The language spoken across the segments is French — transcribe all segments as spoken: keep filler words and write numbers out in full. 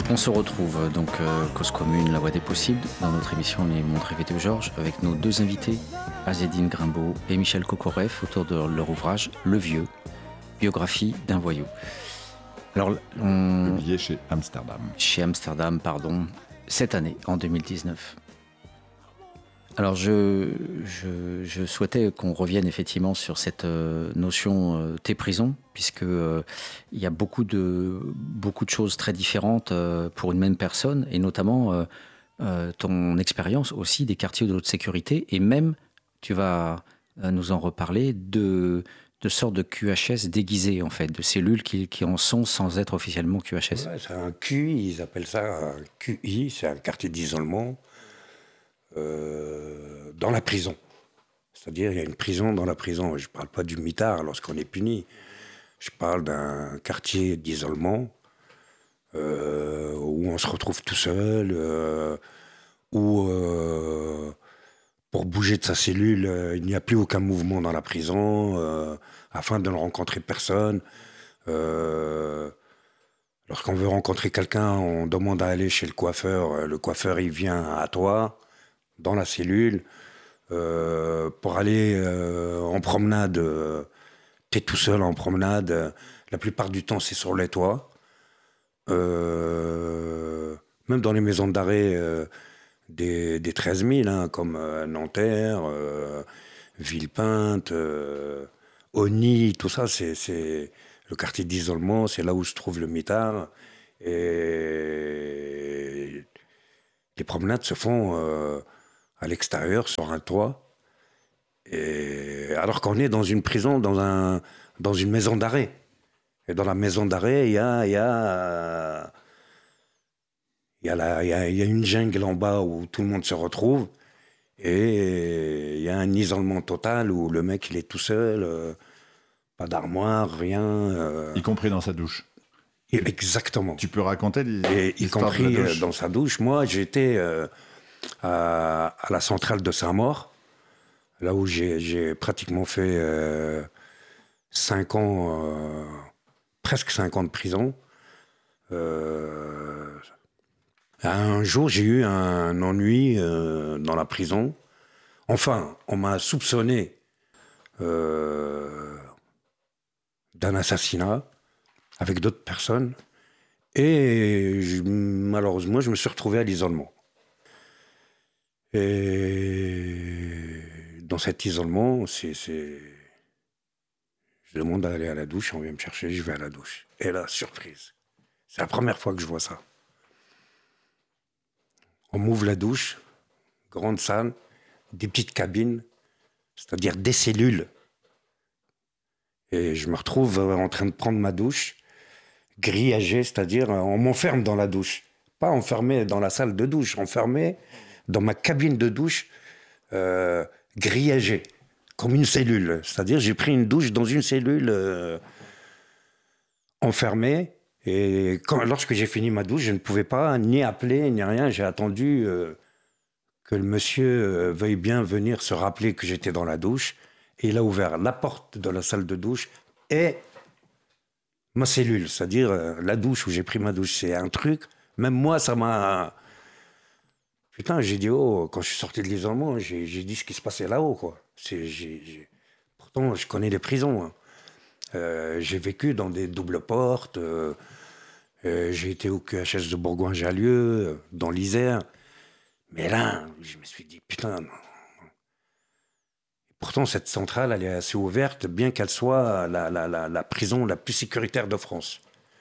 On se retrouve donc euh, Cause Commune, la voie des possibles, dans notre émission Les Montres Vidéo Georges, avec nos deux invités, Azzedine Grimbaud et Michel Kokoreff, autour de leur ouvrage Le Vieux, biographie d'un voyou. Alors, on... Publié chez Amsterdam. Chez Amsterdam, pardon, cette année, en deux mille dix-neuf. Alors, je, je, je souhaitais qu'on revienne effectivement sur cette euh, notion euh, thé-prison, puisque euh, il y a beaucoup de, beaucoup de choses très différentes euh, pour une même personne, et notamment euh, euh, ton expérience aussi des quartiers de haute sécurité, et même, tu vas euh, nous en reparler, de, de sortes de Q H S déguisées, en fait, de cellules qui, qui en sont sans être officiellement Q H S. Ouais, c'est un Q I, ils appellent ça un Q I, c'est un quartier d'isolement. Euh, dans la prison. C'est-à-dire, il y a une prison dans la prison. Je ne parle pas du mitard lorsqu'on est puni. Je parle d'un quartier d'isolement euh, où on se retrouve tout seul, euh, où euh, pour bouger de sa cellule, euh, il n'y a plus aucun mouvement dans la prison, euh, afin de ne rencontrer personne. Euh, lorsqu'on veut rencontrer quelqu'un, on demande à aller chez le coiffeur. Le coiffeur, il vient à toi, dans la cellule, euh, pour aller euh, en promenade. Euh, t'es tout seul en promenade. Euh, la plupart du temps, c'est sur les toits. Euh, même dans les maisons d'arrêt euh, des, des treize mille, hein, comme euh, Nanterre, euh, Villepinte, euh, Osny, tout ça, c'est, c'est le quartier d'isolement, c'est là où se trouve le mitard. Et les promenades se font euh, à l'extérieur, sur un toit, et alors qu'on est dans une prison, dans, un, dans une maison d'arrêt. Et dans la maison d'arrêt, il y a, y, a, y, a la, y, a, y a une jungle en bas où tout le monde se retrouve, et il y a un isolement total où le mec, il est tout seul, euh, pas d'armoire, rien. Euh... Y compris dans sa douche. Et exactement. Tu peux raconter les et y compris euh, dans sa douche. Moi, j'étais... Euh, À, à la centrale de Saint-Maur, là où j'ai, j'ai pratiquement fait euh, cinq ans, euh, presque cinq ans de prison. Euh, un jour, j'ai eu un ennui euh, dans la prison. Enfin, on m'a soupçonné euh, d'un assassinat avec d'autres personnes. Et je, malheureusement, je me suis retrouvé à l'isolement. Et dans cet isolement, c'est, c'est... je demande d'aller à la douche, on vient me chercher, je vais à la douche. Et là, surprise, c'est la première fois que je vois ça. On m'ouvre la douche, grande salle, des petites cabines, c'est-à-dire des cellules. Et je me retrouve en train de prendre ma douche, grillagé, c'est-à-dire on m'enferme dans la douche. Pas enfermé dans la salle de douche, enfermé dans ma cabine de douche, euh, grillagée, comme une cellule. C'est-à-dire, j'ai pris une douche dans une cellule euh, enfermée. Et quand, lorsque j'ai fini ma douche, je ne pouvais pas ni appeler, ni rien. J'ai attendu euh, que le monsieur euh, veuille bien venir se rappeler que j'étais dans la douche. Et il a ouvert la porte de la salle de douche et ma cellule. C'est-à-dire, euh, la douche où j'ai pris ma douche, c'est un truc. Même moi, ça m'a... Putain, j'ai dit, oh, quand je suis sorti de l'isolement, j'ai, j'ai dit ce qui se passait là-haut, quoi. C'est, j'ai, j'ai... Pourtant, je connais les prisons. Hein. Euh, j'ai vécu dans des doubles portes. Euh, euh, j'ai été au Q H S de Bourgoin-Jallieu, euh, dans l'Isère. Mais là, je me suis dit, putain. Non. Pourtant, cette centrale, elle est assez ouverte, bien qu'elle soit la, la, la, la prison la plus sécuritaire de France.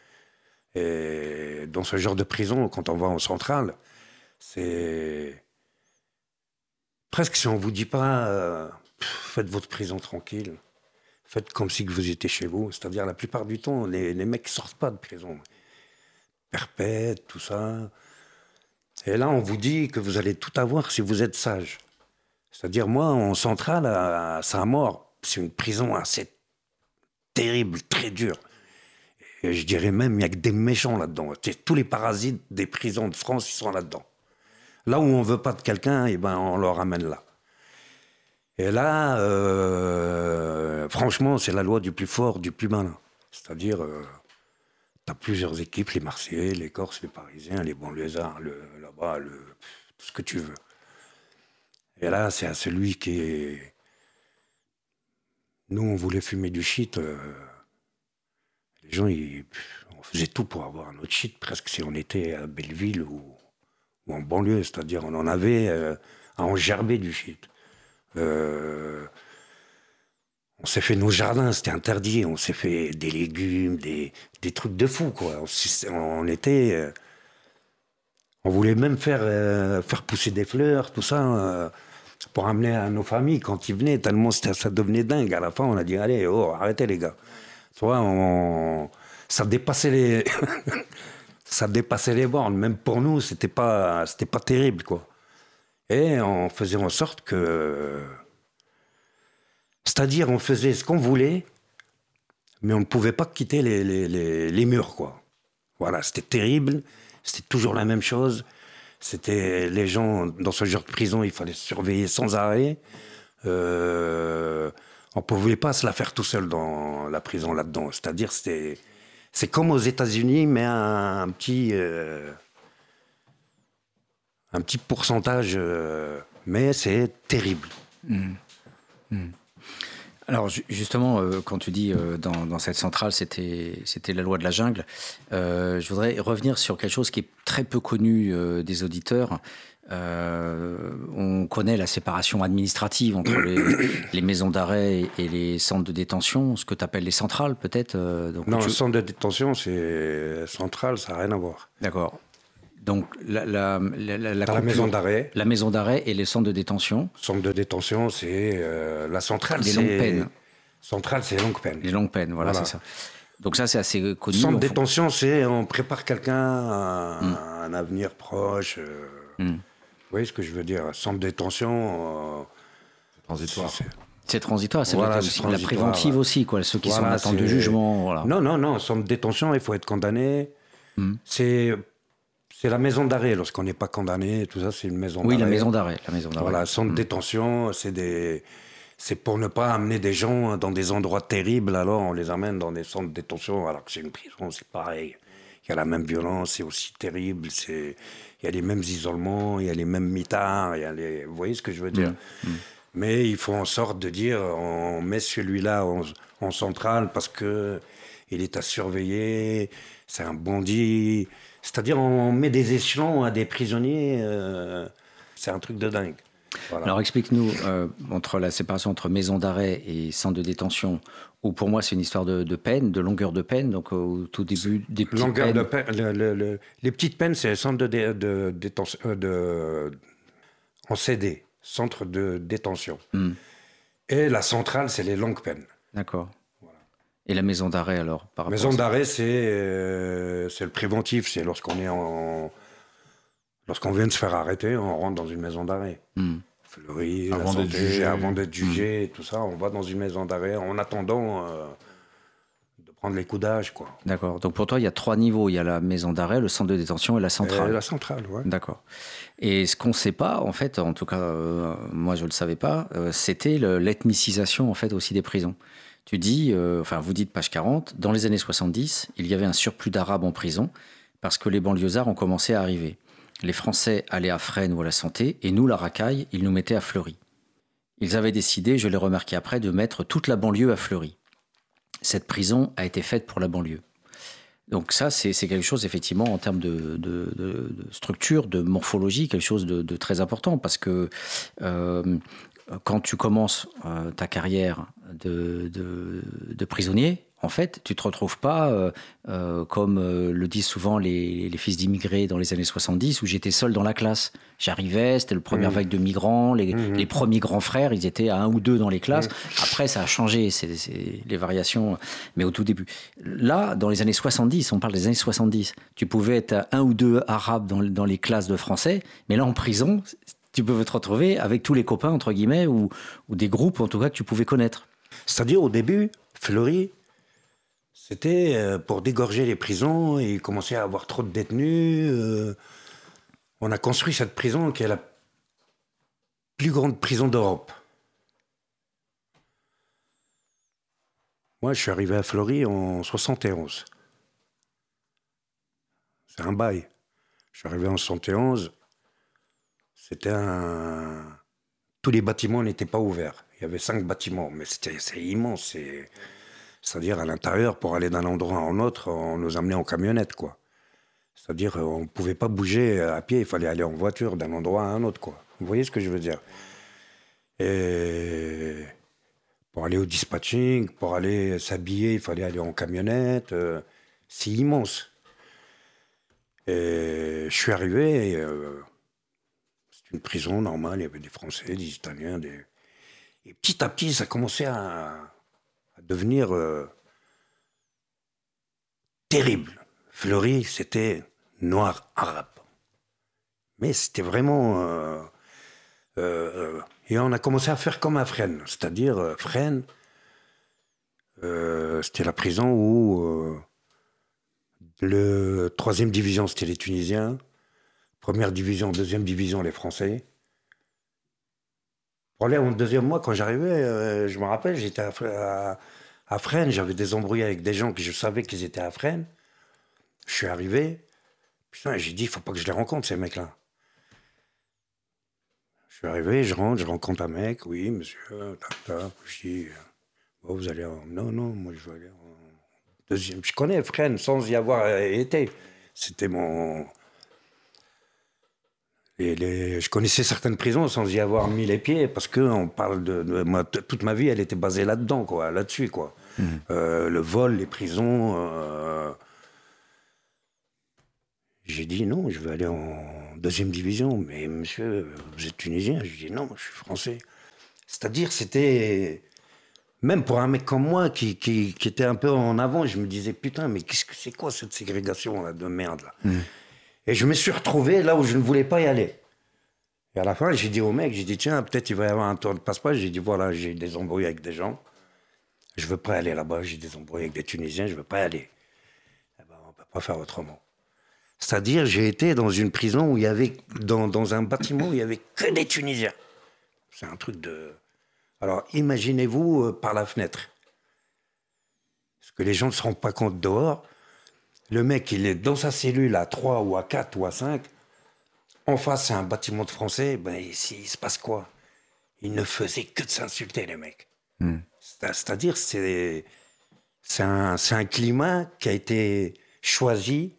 Et dans ce genre de prison, quand on va en centrale, c'est presque si on vous dit pas euh, faites votre prison tranquille, faites comme si vous étiez chez vous. C'est-à-dire la plupart du temps, les, les mecs sortent pas de prison, perpète, tout ça. Et là, on vous dit que vous allez tout avoir si vous êtes sage. C'est-à-dire moi, en centrale à Saint-Maur, c'est une prison assez terrible, très dure. Et je dirais même, il n'y a que des méchants là-dedans. Tous les parasites des prisons de France, ils sont là-dedans. Là où on ne veut pas de quelqu'un, eh ben, on le ramène là. Et là, euh, franchement, c'est la loi du plus fort, du plus malin. C'est-à-dire, euh, tu as plusieurs équipes, les Marseillais, les Corses, les Parisiens, les banlieusards, le, là-bas, le, tout ce que tu veux. Et là, c'est à celui qui est... Nous, on voulait fumer du shit. Euh... Les gens, ils... on faisait tout pour avoir notre shit, presque si on était à Belleville ou, ou en banlieue. C'est-à-dire, on en avait euh, à en gerber du shit. Euh... On s'est fait nos jardins, c'était interdit. On s'est fait des légumes, des, des trucs de fou, quoi. On, on était... Euh... On voulait même faire, euh, faire pousser des fleurs, tout ça, euh, pour amener à nos familles quand ils venaient, tellement ça devenait dingue. À la fin, on a dit, allez, oh, arrêtez les gars. Tu vois, on, ça dépassait les... ça dépassait les bornes. Même pour nous, c'était pas, c'était pas terrible, quoi. Et on faisait en sorte que... C'est-à-dire, on faisait ce qu'on voulait, mais on ne pouvait pas quitter les, les, les, les murs, quoi. Voilà, c'était terrible. C'était toujours la même chose. C'était les gens, dans ce genre de prison, il fallait se surveiller sans arrêt. Euh, on ne pouvait pas se la faire tout seul dans la prison là-dedans. C'est-à-dire, c'était, c'est comme aux États-Unis, mais un, un petit, euh, un petit pourcentage. Euh, mais c'est terrible. Mmh. Mmh. Alors justement, euh, quand tu dis euh, dans, dans cette centrale, c'était, c'était la loi de la jungle, euh, je voudrais revenir sur quelque chose qui est très peu connu euh, des auditeurs. Euh, on connaît la séparation administrative entre les, les maisons d'arrêt et, et les centres de détention, ce que tu appelles les centrales peut-être euh, donc, Non, tu... le centre de détention, c'est central, ça n'a rien à voir. D'accord. Donc la, la, la, la, la, la maison d'arrêt. La maison d'arrêt et les centres de détention. Centre de détention, c'est euh, la centrale. Les c'est... longues peines. Centrale, c'est les longues peines. Les longues peines, voilà, voilà. C'est ça. Donc ça, c'est assez connu. Centre de détention, c'est on prépare quelqu'un à mm. un avenir proche. Euh, mm. Vous voyez ce que je veux dire? Centre de détention... Euh, c'est transitoire. C'est, c'est transitoire, c'est, voilà, aussi, c'est transitoire, la préventive ouais. aussi, quoi. Ceux qui voilà, sont en attente c'est... de jugement. Voilà. Non, non, non, centre de détention, il faut être condamné. Mm. C'est... C'est la maison d'arrêt, lorsqu'on n'est pas condamné, tout ça, c'est une maison oui, d'arrêt. Oui, la maison d'arrêt. La maison d'arrêt. Voilà, centre de mmh. détention, c'est, des... c'est pour ne pas amener des gens dans des endroits terribles, alors on les amène dans des centres de détention, alors que c'est une prison, c'est pareil. Il y a la même violence, c'est aussi terrible, c'est... il y a les mêmes isolements, il y a les mêmes mitards, il y a les... vous voyez ce que je veux dire? Mmh. Mmh. Mais il faut en sorte de dire, on met celui-là en, en centrale parce qu'il est à surveiller, c'est un bandit... C'est-à-dire, on met des échelons à des prisonniers, euh, c'est un truc de dingue. Voilà. Alors, explique-nous, euh, entre la séparation entre maison d'arrêt et centre de détention, où pour moi, c'est une histoire de, de peine, de longueur de peine, donc au tout début, des petites longueur peines. De peine le, le, le, les petites peines, c'est le centre de, dé, de détention, euh, de, en C D, centre de détention. Mm. Et la centrale, c'est les longues peines. D'accord. Et la maison d'arrêt, alors par rapport Maison d'arrêt, c'est, euh, c'est le préventif. C'est lorsqu'on est en... Lorsqu'on vient de se faire arrêter, on rentre dans une maison d'arrêt. Mm. Fleury, avant, d'être jugé, avant d'être jugé, mm. tout ça, on va dans une maison d'arrêt en attendant euh, de prendre les coups d'âge, quoi. D'accord. Donc pour toi, il y a trois niveaux. Il y a la maison d'arrêt, le centre de détention et la centrale. Et la centrale, oui. D'accord. Et ce qu'on ne sait pas, en fait, en tout cas, euh, moi je ne le savais pas, euh, c'était le, l'ethnicisation, en fait, aussi des prisons. Tu dis, euh, enfin vous dites page quarante, dans les années soixante-dix, il y avait un surplus d'Arabes en prison parce que les banlieusards ont commencé à arriver. Les Français allaient à Fresnes ou à la Santé et nous, la racaille, ils nous mettaient à Fleury. Ils avaient décidé, je l'ai remarqué après, de mettre toute la banlieue à Fleury. Cette prison a été faite pour la banlieue. Donc ça, c'est, c'est quelque chose, effectivement, en termes de, de, de, de structure, de morphologie, quelque chose de, de très important parce que... Euh, quand tu commences euh, ta carrière de, de, de prisonnier, en fait, tu ne te retrouves pas, euh, euh, comme euh, le disent souvent les, les fils d'immigrés dans les années soixante-dix, où j'étais seul dans la classe. J'arrivais, c'était la première mmh. vague de migrants, les, mmh. les premiers grands frères, ils étaient à un ou deux dans les classes. Mmh. Après, ça a changé, c'est, c'est les variations, mais au tout début. Là, dans les années soixante-dix, on parle des années soixante-dix, tu pouvais être un ou deux arabes dans, dans les classes de français, mais là, en prison... tu peux te retrouver avec tous les copains, entre guillemets, ou, ou des groupes, en tout cas, que tu pouvais connaître. C'est-à-dire, au début, Fleury, c'était pour dégorger les prisons, et il commençait à avoir trop de détenus. Euh, on a construit cette prison qui est la plus grande prison d'Europe. Moi, je suis arrivé à Fleury en soixante et onze. C'est un bail. Je suis arrivé en soixante et onze. C'était un... Tous les bâtiments n'étaient pas ouverts. Il y avait cinq bâtiments, mais c'était, c'est immense. C'est... C'est-à-dire, à l'intérieur, pour aller d'un endroit à un autre, on nous amenait en camionnette, quoi. C'est-à-dire, on ne pouvait pas bouger à pied, il fallait aller en voiture d'un endroit à un autre, quoi. Vous voyez ce que je veux dire? Et pour aller au dispatching, pour aller s'habiller, il fallait aller en camionnette. Euh, c'est immense. Et je suis arrivé, et, euh, c'est une prison normale, il y avait des Français, des Italiens, des... Et petit à petit, ça commençait à, à devenir euh, terrible. Fleury, c'était noir arabe. Mais c'était vraiment... Euh, euh, et on a commencé à faire comme à Fresnes. C'est-à-dire, euh, Fresnes, euh, c'était la prison où euh, le troisième division, c'était les Tunisiens. Première division, deuxième division, les Français. Pour aller en deuxième mois, quand j'arrivais, euh, je me rappelle, j'étais à, à, à Fresnes, j'avais des embrouilles avec des gens que je savais qu'ils étaient à Fresnes. Je suis arrivé, putain, j'ai dit, il faut pas que je les rencontre, ces mecs-là. Je suis arrivé, je rentre, je rencontre un mec, oui, monsieur, tac, tac. Je dis, bon, vous allez en... Non, non, moi, je veux aller en deuxième. Je connais Fresnes sans y avoir été. C'était mon... Et les... Je connaissais certaines prisons sans y avoir mis les pieds, parce qu'on parle de... de... Moi, toute ma vie, elle était basée là-dedans, quoi, là-dessus, quoi. Mmh. Euh, le vol, les prisons... Euh... J'ai dit non, je veux aller en deuxième division. Mais monsieur, vous êtes tunisien? Je dis non, je suis français. C'est-à-dire, c'était... Même pour un mec comme moi qui, qui, qui était un peu en avant, je me disais, putain, mais qu'est-ce que c'est quoi cette ségrégation là, de merde là? Mmh. Et je me suis retrouvé là où je ne voulais pas y aller. Et à la fin, j'ai dit au mec, j'ai dit, tiens, peut-être il va y avoir un tour de passe-passe. J'ai dit, voilà, j'ai des embrouilles avec des gens. Je ne veux pas aller là-bas, j'ai des embrouilles avec des Tunisiens, je ne veux pas y aller. Eh ben, on ne peut pas faire autrement. C'est-à-dire, j'ai été dans une prison où il y avait, dans, dans un bâtiment où il n'y avait que des Tunisiens. C'est un truc de... Alors, imaginez-vous euh, par la fenêtre. Parce que les gens ne se rendent pas compte dehors. Le mec, il est dans sa cellule à trois ou à quatre ou à cinq. En face, c'est un bâtiment de Français. Ben, ici, il se passe quoi? Ils ne faisaient que de s'insulter, les mecs. Mm. C'est-à-dire, c'est, c'est, un, c'est un climat qui a été choisi...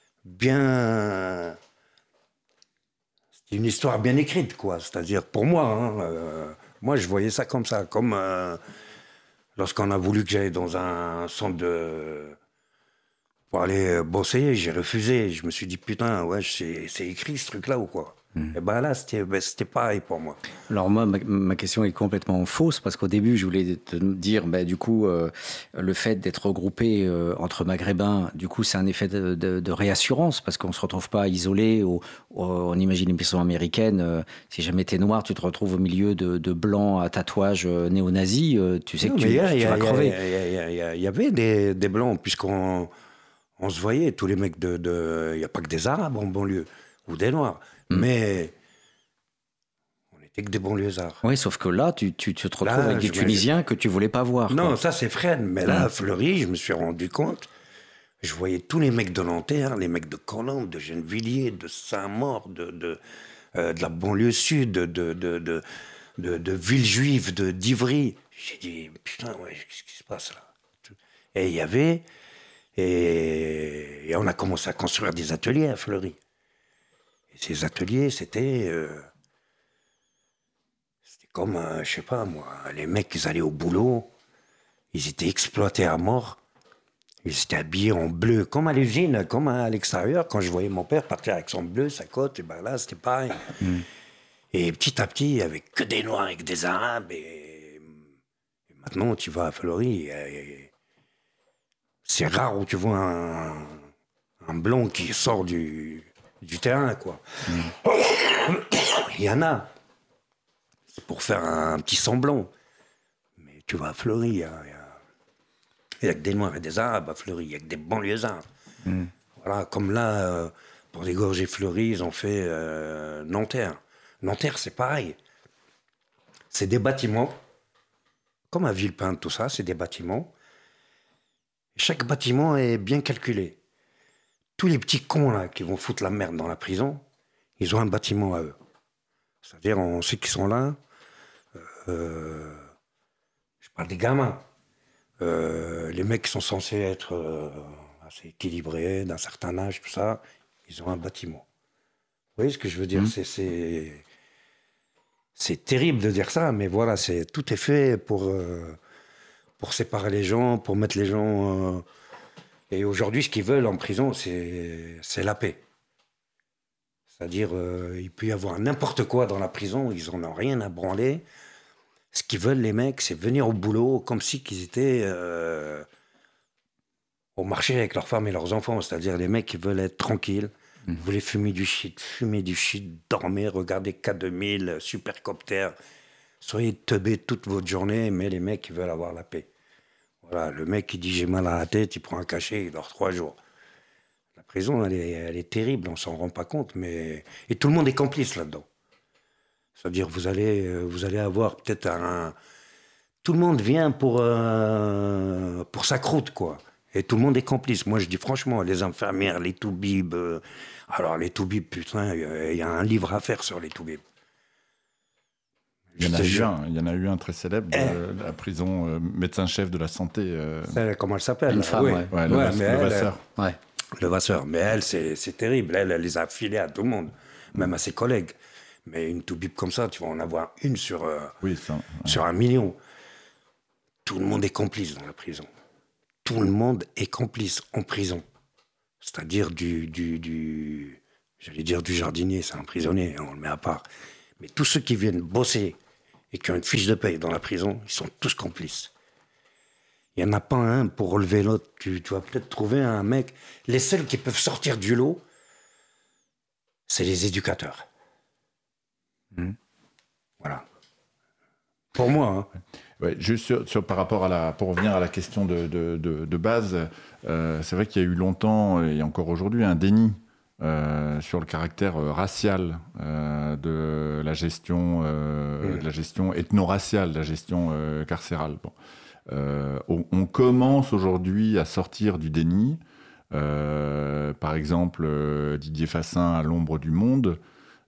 bien... C'est une histoire bien écrite, quoi. C'est-à-dire, pour moi, hein, euh, moi, je voyais ça comme ça. Comme euh, lorsqu'on a voulu que j'aille dans un centre de... pour aller bosser, j'ai refusé. Je me suis dit, putain, ouais, c'est, c'est écrit ce truc-là ou quoi? Mmh. Et ben là, c'était, ben, c'était pareil pour moi. Alors moi, ma, ma question est complètement fausse, parce qu'au début, je voulais te dire, ben, du coup, euh, le fait d'être regroupé euh, entre maghrébins, du coup, c'est un effet de, de, de réassurance, parce qu'on ne se retrouve pas isolé. Au, au, on imagine une prison américaine, euh, si jamais t'es noir, tu te retrouves au milieu de, de blancs à tatouages euh, néo-nazis, euh, tu sais non, que tu, a, tu vas crever. Il y avait des, des blancs, puisqu'on on se voyait, tous les mecs de... de il n'y a pas que des Arabes en banlieue, ou des Noirs. Mmh. Mais on n'était que des banlieusards. Oui, sauf que là, tu, tu, tu te retrouves là, avec des Tunisiens que tu ne voulais pas voir. Non, quoi. ça c'est Fresnes. Mais là, mmh. à Fleury, je me suis rendu compte, je voyais tous les mecs de Nanterre, les mecs de Colombes, de Gennevilliers, de Saint-Maur, de, de, euh, de la banlieue sud, de, de, de, de, de, de Villejuif, de, d'Ivry. J'ai dit, putain, ouais, qu'est-ce qui se passe là? Et il y avait... Et, et on a commencé à construire des ateliers à Fleury. Ces ateliers, c'était, euh, c'était comme, euh, je sais pas moi, les mecs, ils allaient au boulot, ils étaient exploités à mort, ils étaient habillés en bleu, comme à l'usine, comme à l'extérieur. Quand je voyais mon père partir avec son bleu, sa cote, et ben là, c'était pareil. Mm. Et petit à petit, il n'y avait que des Noirs avec des Arabes, et, et maintenant, tu vas à Fleury, et, et, c'est rare où tu vois un, un blanc qui sort du... du terrain, quoi. Mmh. Il y en a. C'est pour faire un petit semblant. Mais tu vas à Fleury, il y a, il y a que des Noirs et des Arabes à Fleury, il y a que des banlieusards. Mmh. Voilà, comme là, euh, pour dégorger Fleury, ils ont fait euh, Nanterre. Nanterre, c'est pareil. C'est des bâtiments, comme à Villepinte, tout ça, c'est des bâtiments. Chaque bâtiment est bien calculé. tous les petits cons là qui vont foutre la merde dans la prison, ils ont un bâtiment à eux. C'est-à-dire, on sait qu'ils sont là. Euh, je parle des gamins. Euh, les mecs qui sont censés être euh, assez équilibrés, d'un certain âge, tout ça, ils ont un bâtiment. Vous voyez ce que je veux dire? mmh. c'est, c'est, c'est terrible de dire ça, mais voilà, c'est, tout est fait pour, euh, pour séparer les gens, pour mettre les gens... Euh, et aujourd'hui, ce qu'ils veulent en prison, c'est, c'est la paix. C'est-à-dire, euh, il peut y avoir n'importe quoi dans la prison, ils n'en ont rien à branler. Ce qu'ils veulent, les mecs, c'est venir au boulot comme si qu'ils étaient euh, au marché avec leurs femmes et leurs enfants. C'est-à-dire, les mecs, ils veulent être tranquilles. Mmh. Ils voulaient fumer du shit, fumer du shit, dormir, regarder K deux mille, Supercopter. Soyez teubés toute votre journée, mais les mecs, ils veulent avoir la paix. Voilà, le mec qui dit j'ai mal à la tête, il prend un cachet, il dort trois jours. La prison, elle est, elle est terrible, on s'en rend pas compte, mais... Et tout le monde est complice là-dedans. C'est-à-dire, vous allez, vous allez avoir peut-être un... Tout le monde vient pour, euh, pour sa croûte, quoi. Et tout le monde est complice. Moi, je dis franchement, les infirmières, les toubibs... Euh... Alors, les toubibs, putain, il y a un livre à faire sur les toubibs. Il y, en a eu un, il y en a eu un très célèbre, de eh. la prison euh, médecin-chef de la santé. Euh... Comment elle s'appelle? Une femme, oui. ouais. ouais, le, ouais, le elle, Vasseur. Ouais. Le Vasseur. Mais elle, c'est, c'est terrible. Elle, elle les a filés à tout le monde, même à ses collègues. Mais une toubib comme ça, tu vas en avoir une sur, euh, oui, ça, ouais. sur un million. Tout le monde est complice dans la prison. Tout le monde est complice en prison. C'est-à-dire du, du, du... J'allais dire du jardinier, c'est un prisonnier, on le met à part. Mais tous ceux qui viennent bosser et qui ont une fiche de paye dans la prison, ils sont tous complices. Il n'y en a pas un pour relever l'autre. Tu, tu vas peut-être trouver un mec... Les seuls qui peuvent sortir du lot, c'est les éducateurs. Mmh. Voilà. Pour moi. Hein. Ouais, juste sur, sur, par rapport à la... Pour revenir à la question de, de, de, de base, euh, c'est vrai qu'il y a eu longtemps, et encore aujourd'hui, un déni Euh, sur le caractère euh, racial euh, de la gestion, euh, mmh. de la gestion ethno-raciale, de la gestion euh, carcérale. Bon. Euh, on, on commence aujourd'hui à sortir du déni. Euh, par exemple, euh, Didier Fassin à l'ombre du monde,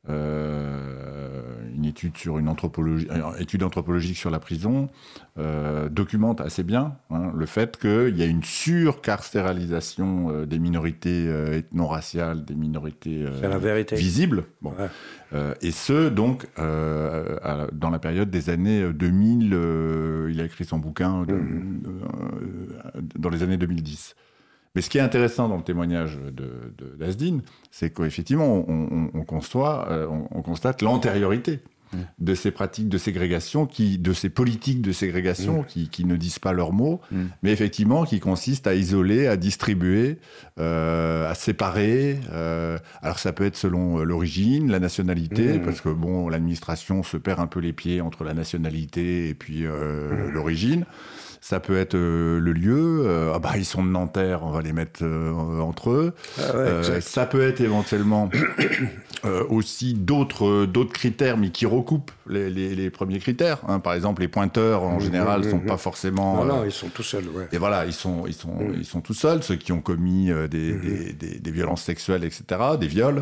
euh, une étude sur une anthropologie, une étude anthropologique sur la prison, euh, documente assez bien hein, le fait qu'il y a une surcarcéralisation euh, des minorités euh, ethno-raciales, des minorités euh, visibles. Bon. Ouais. Euh, et ce, donc, euh, à, dans la période des années deux mille, euh, il a écrit son bouquin de, mmh. euh, dans les années deux mille dix. Mais ce qui est intéressant dans le témoignage de, de d'Asdine, c'est qu'effectivement, on, on, on, conçoit, euh, on, on constate l'antériorité mmh. de ces pratiques de ségrégation, qui, de ces politiques de ségrégation mmh. qui, qui ne disent pas leurs mots, mmh. mais effectivement qui consistent à isoler, à distribuer, euh, à séparer. Euh, alors ça peut être selon l'origine, la nationalité, mmh. parce que bon, l'administration se perd un peu les pieds entre la nationalité et puis euh, mmh. l'origine. Ça peut être euh, le lieu. Euh, ah bah, ils sont de Nanterre, on va les mettre euh, entre eux. Ah ouais, euh, ça peut être éventuellement euh, aussi d'autres, d'autres critères, mais qui recoupent les, les, les premiers critères. Hein. Par exemple, les pointeurs, en mmh, général, ne mmh, sont mmh. pas forcément... Non, euh, non, ils sont tout seuls. Ouais. Et voilà, ils sont, ils, sont, mmh. ils sont tout seuls, ceux qui ont commis euh, des, mmh. des, des, des violences sexuelles, et cetera, des viols.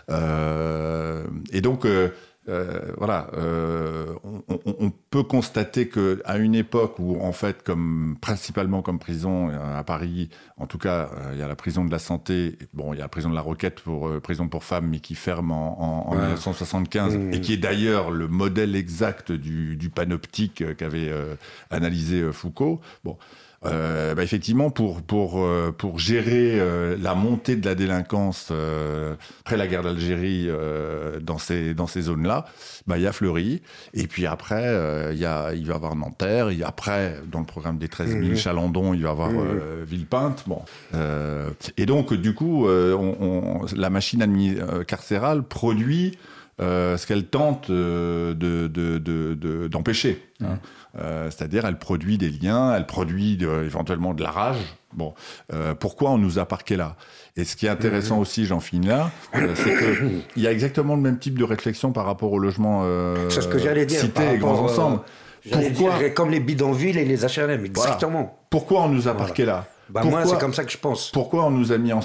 Euh, et donc... Euh, Euh, voilà, euh, on, on, on peut constater que à une époque où, en fait, comme principalement comme prison à Paris, en tout cas, euh, il y a la prison de la Santé, bon, il y a la prison de la Roquette pour euh, prison pour femmes, mais qui ferme en, en, en ouais. dix-neuf cent soixante-quinze mmh. et qui est d'ailleurs le modèle exact du, du panoptique qu'avait euh, analysé euh, Foucault. Bon. Euh, bah effectivement, pour pour euh, pour gérer euh, la montée de la délinquance euh, après la guerre d'Algérie euh, dans ces dans ces zones-là, bah il y a Fleury, et puis après il euh, y a il va y avoir Nanterre, et après dans le programme des treize mille mmh. Chalandon, il va y avoir mmh. euh, Villepinte, bon, euh, et donc du coup euh, on, on, la machine admi- euh, carcérale produit euh, ce qu'elle tente euh, de, de, de, de d'empêcher. Mmh. Hein. Euh, c'est-à-dire, elle produit des liens, elle produit de, éventuellement de la rage. Bon, euh, pourquoi on nous a parqués là ? Et ce qui est intéressant mmh. aussi, j'en finis là, euh, c'est qu'il y a exactement le même type de réflexion par rapport au logement euh, c'est ce que j'allais dire, cité et grands euh, ensembles. Pourquoi dire, comme les bidonvilles et les H L M, exactement. Voilà. Pourquoi on nous a parqués voilà. là ? Bah pourquoi, moi, c'est comme ça que je pense. Pourquoi on nous a mis ensemble ?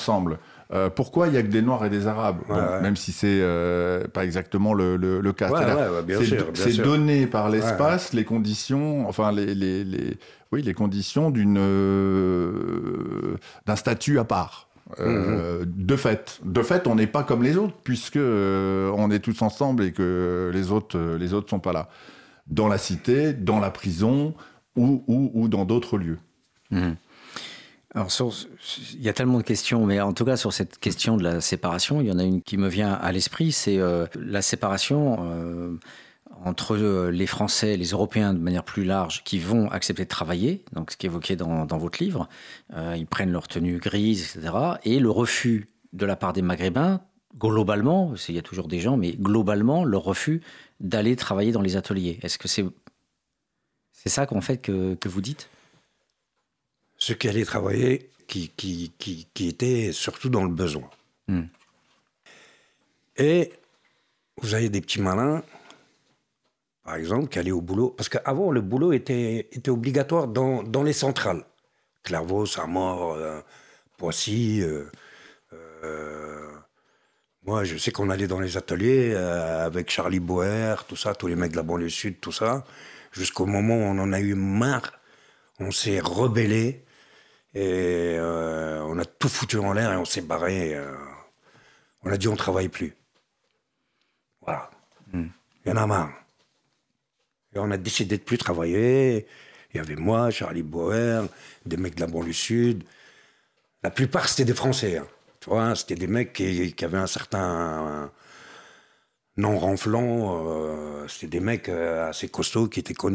Euh, pourquoi il n'y a que des Noirs et des Arabes, ouais, bon, ouais. Même si c'est euh, pas exactement le, le, le cas. Ouais, ouais, ouais, bien c'est sûr, bien c'est sûr. donné par l'espace ouais, ouais. les conditions, enfin les, les, les, oui, les conditions d'une, euh, d'un statut à part. Euh, mmh. De fait, de fait, on n'est pas comme les autres puisque euh, on est tous ensemble et que les autres, euh, les autres sont pas là. Dans la cité, dans la prison ou, ou, ou dans d'autres lieux. Mmh. Alors, sur, il y a tellement de questions, mais en tout cas, sur cette question de la séparation, il y en a une qui me vient à l'esprit, c'est euh, la séparation euh, entre les Français, les Européens de manière plus large, qui vont accepter de travailler, donc ce qui est évoqué dans, dans votre livre, euh, ils prennent leur tenue grise, et cetera, et le refus de la part des Maghrébins, globalement, il y a toujours des gens, mais globalement, leur refus d'aller travailler dans les ateliers. Est-ce que c'est, c'est ça qu'en fait que, que vous dites ? Ceux qui allaient travailler, qui, qui, qui, qui étaient surtout dans le besoin. Mm. Et vous avez des petits malins, par exemple, qui allaient au boulot. Parce qu'avant, le boulot était, était obligatoire dans, dans les centrales. Clairvaux, Saint-Maur, euh, Poissy. Euh, euh, moi, je sais qu'on allait dans les ateliers euh, avec Charlie Boer, tout ça, tous les mecs de la banlieue sud, tout ça. Jusqu'au moment où on en a eu marre, on s'est rebellé. Et euh, on a tout foutu en l'air et on s'est barré. Euh, on a dit on ne travaille plus. Voilà. Mm. Il y en a marre. Et on a décidé de plus travailler. Il y avait moi, Charlie Boer, des mecs de la banlieue sud. La plupart, c'était des Français. Hein. Tu vois, c'était des mecs qui, qui avaient un certain nom renflant. Euh, c'était des mecs assez costauds qui étaient connus.